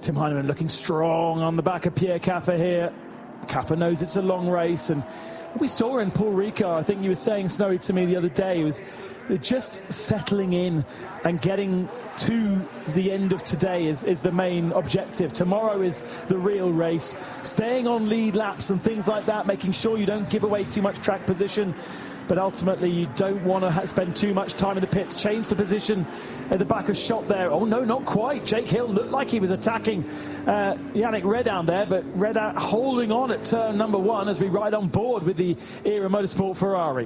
Tim Heinemann looking strong on the back of Pierre Caffer here. Caffer knows it's a long race, and what we saw in Paul Ricard, I think you were saying, Snowy, to me the other day, was just settling in and getting to the end of today is the main objective. Tomorrow is the real race. Staying on lead laps and things like that, making sure you don't give away too much track position. But ultimately, you don't want to spend too much time in the pits. Change the position at the back of shot there. Oh, no, not quite. Jake Hill looked like he was attacking Yannick Redound there, but Redound holding on at turn number 1 as we ride on board with the Era Motorsport Ferrari.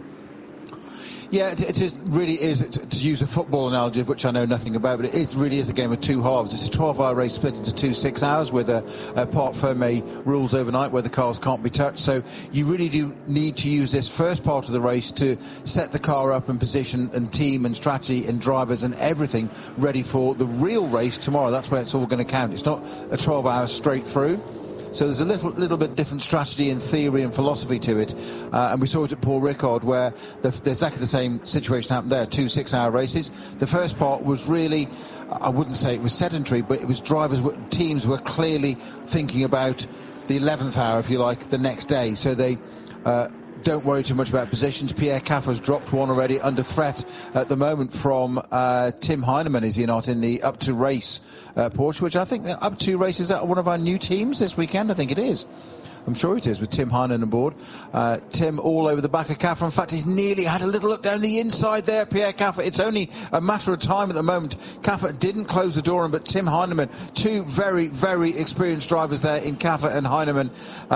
Yeah, it really is, to use a football analogy, of which I know nothing about, but it really is a game of two halves. It's a 12-hour race split into 2 6-hours with a part ferme rules overnight where the cars can't be touched. So you really do need to use this first part of the race to set the car up and position and team and strategy and drivers and everything ready for the real race tomorrow. That's where it's all going to count. It's not a 12-hour straight through. So there's a little bit different strategy and theory and philosophy to it. And we saw it at Paul Ricard, where exactly the same situation happened there, 2 6-hour races. The first part was really, I wouldn't say it was sedentary, but it was teams were clearly thinking about the 11th hour, if you like, the next day. So they don't worry too much about positions. Pierre Caffer's dropped one already, under threat at the moment from Tim Heinemann, is he not, in the Up To Race Porsche, which I think the Up To Race is one of our new teams this weekend. I think it is. I'm sure it is, with Tim Heinemann on board. Tim all over the back of Caffer. In fact, he's nearly had a little look down the inside there, Pierre Caffer. It's only a matter of time at the moment. Caffer didn't close the door on, but Tim Heinemann, two very, very experienced drivers there in Caffer and Heinemann.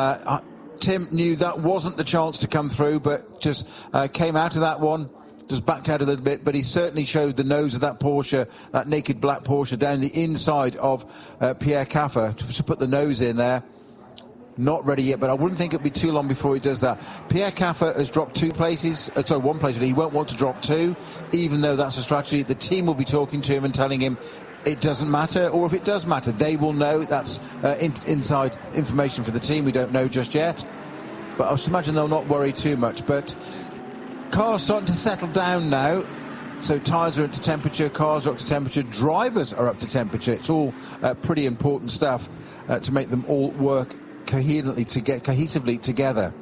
Tim knew that wasn't the chance to come through, but just came out of that one, just backed out a little bit, but he certainly showed the nose of that Porsche, that naked black Porsche, down the inside of Pierre Caffer to put the nose in there. Not ready yet, but I wouldn't think it'd be too long before he does that. Pierre Caffer has dropped 2 places, one place, but he won't want to drop 2, even though that's a strategy. The team will be talking to him and telling him it doesn't matter, or if it does matter, they will know. That's inside information for the team. We don't know just yet, but I should imagine they'll not worry too much. But cars starting to settle down now, so tyres are up to temperature, cars are up to temperature, drivers are up to temperature. It's all pretty important stuff to make them all work cohesively together.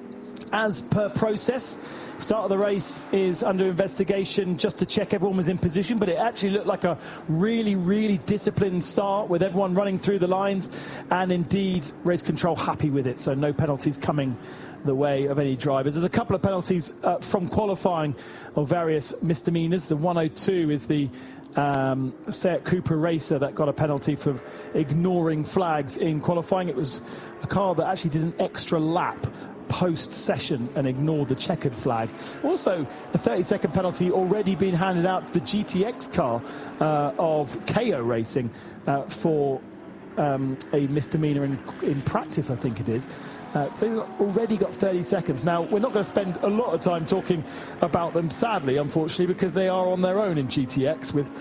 As per process, start of the race is under investigation just to check everyone was in position, but it actually looked like a really, really disciplined start with everyone running through the lines, and indeed race control happy with it, so no penalties coming the way of any drivers. There's a couple of penalties from qualifying of various misdemeanors. The 102 is the Seat Cooper racer that got a penalty for ignoring flags in qualifying. It was a car that actually did an extra lap post-session and ignored the checkered flag. Also, a 30-second penalty already been handed out to the GTX car of KO Racing for a misdemeanor in practice, I think it is. So you've already got 30 seconds. Now, we're not going to spend a lot of time talking about them, sadly, unfortunately, because they are on their own in GTX with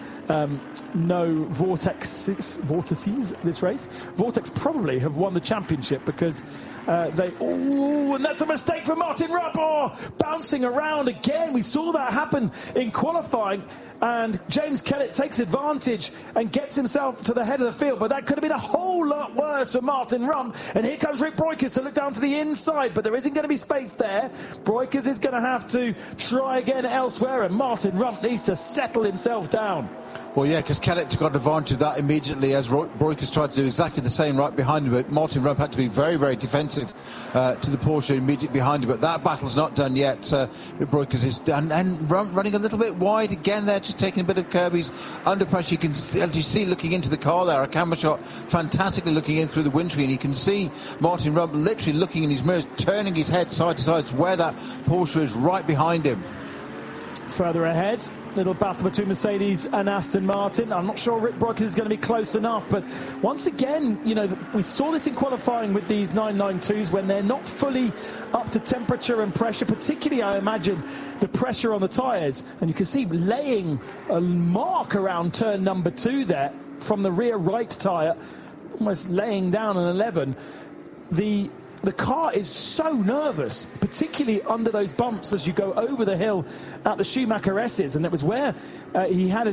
no vortices this race. Vortex probably have won the championship because and that's a mistake for Martin Rupp. Oh, bouncing around again. We saw that happen in qualifying. And James Kellett takes advantage and gets himself to the head of the field. But that could have been a whole lot worse for Martin Rump. And here comes Rick Breukers to look down to the inside. But there isn't going to be space there. Breukers is going to have to try again elsewhere. And Martin Rump needs to settle himself down. Well, yeah, because Kellett got advantage of that immediately as Breukers tried to do exactly the same right behind him. But Martin Rump had to be very, very defensive to the Porsche immediately behind him. But that battle's not done yet. Breukers is done. And Rump running a little bit wide again there, just taking a bit of Kirby's under pressure. You can see looking into the car there, a camera shot, fantastically looking in through the windscreen. You can see Martin Rump literally looking in his mirrors, turning his head side to side, where that Porsche is right behind him. Further ahead, little battle between Mercedes and Aston Martin. I'm not sure Rick Breukers is going to be close enough, but once again, you know, we saw this in qualifying with these 992s when they're not fully up to temperature and pressure, particularly, I imagine, the pressure on the tyres. And you can see laying a mark around turn number 2 there from the rear right tyre, almost laying down an 11. The car is so nervous, particularly under those bumps as you go over the hill at the Schumacher S's, and it was where he had